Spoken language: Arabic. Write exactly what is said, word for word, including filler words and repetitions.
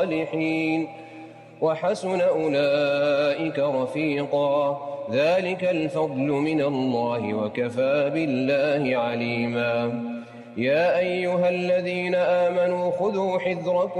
الصالحين وحسن أولئك رفيقا ذلك الفضل من الله وكفى بالله عليما يا أيها الذين آمنوا خذوا حذركم